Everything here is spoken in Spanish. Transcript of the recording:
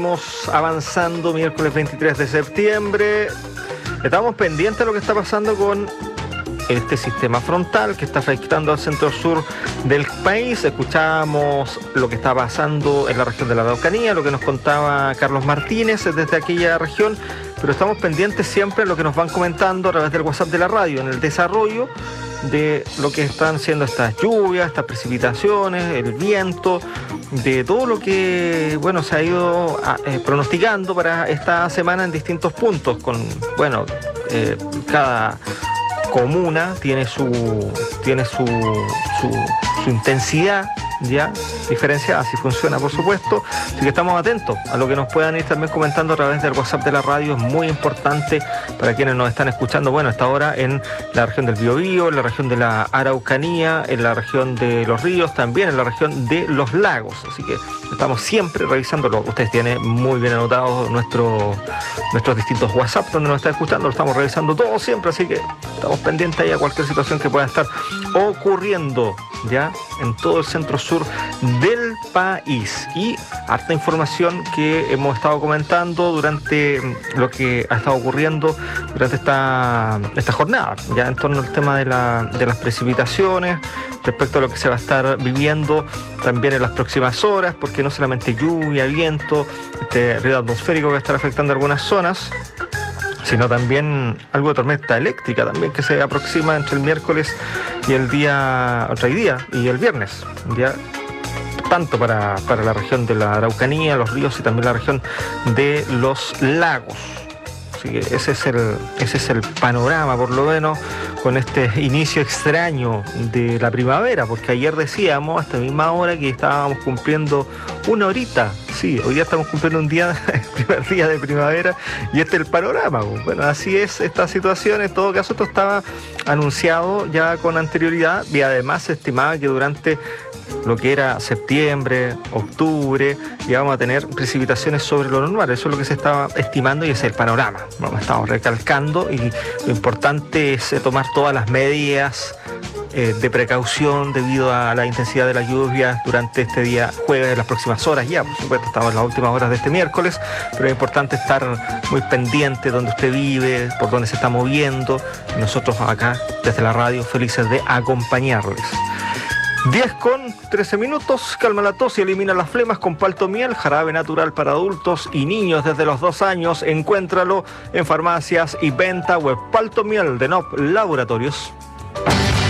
Estamos avanzando, miércoles 23 de septiembre. Estamos pendientes de lo que está pasando con este sistema frontal que está afectando al centro-sur del país. Escuchábamos lo que está pasando en la región de la Araucanía, lo que nos contaba Carlos Martínez desde aquella región, pero estamos pendientes siempre de lo que nos van comentando a través del WhatsApp de la radio, en el desarrollo de lo que están siendo estas lluvias, estas precipitaciones, el viento, de todo lo que, bueno, se ha ido pronosticando para esta semana en distintos puntos, con, bueno, cada comuna tiene su intensidad ya diferenciada, así funciona, por supuesto. Así que estamos atentos a lo que nos puedan ir también comentando a través del WhatsApp de la radio. Es muy importante para quienes nos están escuchando, bueno, hasta ahora en la región del Biobío, en la región de la Araucanía, en la región de los ríos, también en la región de los lagos. Así que estamos siempre revisándolo. Ustedes tienen muy bien anotados nuestros distintos WhatsApp donde nos están escuchando, lo estamos revisando todo siempre, así que estamos pendientes ahí a cualquier situación que pueda estar ocurriendo ya en todo el centro sur del país. Y harta información que hemos estado comentando durante lo que ha estado ocurriendo durante esta jornada, ya en torno al tema de las precipitaciones, respecto a lo que se va a estar viviendo también en las próximas horas, porque no solamente lluvia, viento, este ruido atmosférico que va a estar afectando algunas zonas, sino también algo de tormenta eléctrica también que se aproxima entre el miércoles y el viernes, ya tanto para la región de la Araucanía, los ríos y también la región de los lagos. Así que ese es el panorama, por lo menos, con este inicio extraño de la primavera, porque ayer decíamos a esta misma hora que estábamos cumpliendo una horita. Sí, hoy día estamos cumpliendo el primer día de primavera, y este es el panorama. Bueno, así es esta situación. En todo caso, esto estaba anunciado ya con anterioridad, y además se estimaba que durante lo que era septiembre, octubre, íbamos a tener precipitaciones sobre lo normal. Eso es lo que se estaba estimando y ese es el panorama. Bueno, estamos recalcando, y lo importante es tomar todas las medidas de precaución debido a la intensidad de las lluvias durante este día jueves, en las próximas horas ya. Por supuesto, estamos en las últimas horas de este miércoles, pero es importante estar muy pendiente de donde usted vive, por donde se está moviendo. Y nosotros acá, desde la radio, felices de acompañarles. 10:13, calma la tos y elimina las flemas con Paltomiel, jarabe natural para adultos y niños desde los 2 años. Encuéntralo en farmacias y venta web. Paltomiel de NOP Laboratorios.